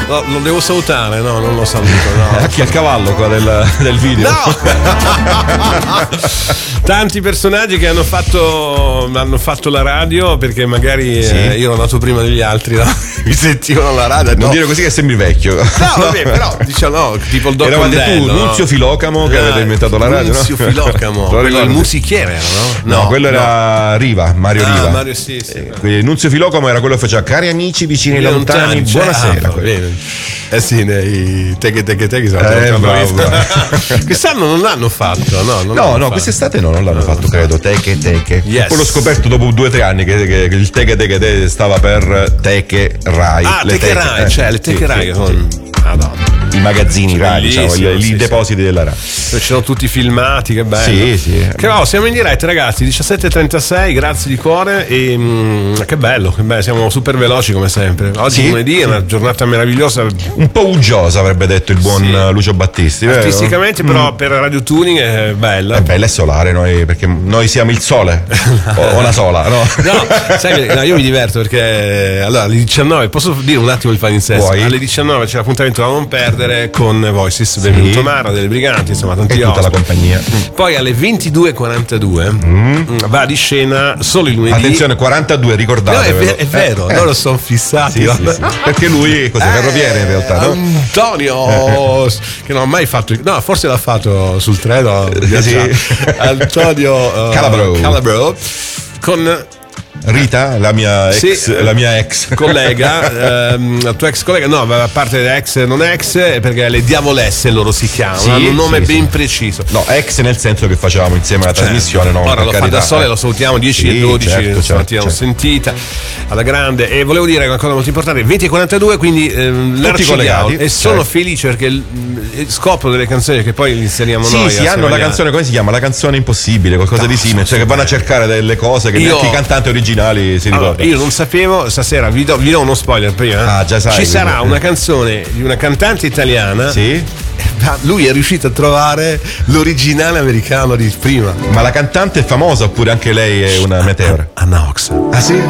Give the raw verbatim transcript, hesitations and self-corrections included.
No, lo devo salutare, no, non lo saluto, no. A chi a cavallo qua del, del video? No! Tanti personaggi che hanno fatto hanno fatto la radio perché magari sì. eh, io ero nato prima degli altri, no? Mi sentivano la radio. Non no. dire così che sembri vecchio. No, vabbè, però diciamo no, tipo il Doc Eravate Condello, tu, no? Nunzio Filocamo, che ah, avete inventato la radio, Nunzio no? Filocamo, quello il musichiere era, no? No, no quello no. era Riva, Mario ah, Riva. Mario sì, sì. Eh, Nunzio Filocamo era quello che faceva cari amici, vicini e lontani, lontani, buonasera. Cioè, ah, eh sì, nei teghe teghe teghe eh, quest'anno non l'hanno fatto, no? Non no, no, fatto. Quest'estate no, non l'hanno no, fatto, credo. Teche teche. Yes. Poi l'ho scoperto dopo due o tre anni che, che, che il teche teche te stava per Teche Rai. Ah, le Teche Rai, eh, cioè le Teche sì, Rai sì, con sì. Madonna. I magazzini Rai, diciamo, i sì, depositi sì. della Rai. Ci sono tutti i filmati, che bello. Sì, sì. Che no, siamo in diretta, ragazzi, diciassette e trentasei, grazie di cuore. E mh, che bello, che bello, siamo super veloci come sempre. Oggi sì. lunedì è una giornata meravigliosa. Un po' uggiosa, avrebbe detto il buon sì. Lucio Battisti. Artisticamente, vero? Però mm. per Radio Tuning è bella. È bella e solare, noi, perché noi siamo il sole. o una sola, no? No, sai, no, io mi diverto perché allora alle diciannove, posso dire un attimo il palinsesto? Alle diciannove c'è l'appuntamento da non perdere con Voices, benvenuto sì. Mara, delle Briganti, insomma tanti e tutta ospiti. La compagnia. Poi alle ventidue e quarantadue mm. va di scena solo il lunedì. Attenzione, quarantadue, ricordate. No, è, ver- è vero, eh. loro sono fissati. Sì, sì, sì. Perché lui cos'è? Ferroviere in realtà, no? Antonio, che non ha mai fatto, no, forse l'ha fatto sul treno. Eh, sì. Antonio uh, Calabro. Calabro con Rita, la mia ex, sì, la mia ex collega, ehm, la tua ex collega, no, a parte ex non ex, perché le diavolesse loro si chiamano, sì, hanno un nome sì, ben sì. preciso. No, ex nel senso che facevamo insieme la certo. trasmissione, no? Ora lo fa da sole, lo salutiamo dieci sì, e dodici, certo, stamattina certo, l'ho sentita alla grande. E volevo dire una cosa molto importante, venti e quarantadue, quindi ehm, l'arcidiamo e sono certo. felice perché il, il scopo delle canzoni che poi li inseriamo sì, noi. Sì, sì, hanno la canzone, come si chiama? La canzone impossibile, qualcosa no, di simile, cioè che vanno a cercare delle cose che io, neanche i cantanti originali si ricordano. Io non sapevo, stasera vi do, vi do uno spoiler prima. Ah, già sai, ci sarà quindi. Una canzone di una cantante italiana. Sì. Lui è riuscito a trovare l'originale americano di prima. Ma la cantante è famosa oppure anche lei è una meteora? Anna Ox. Ah sì?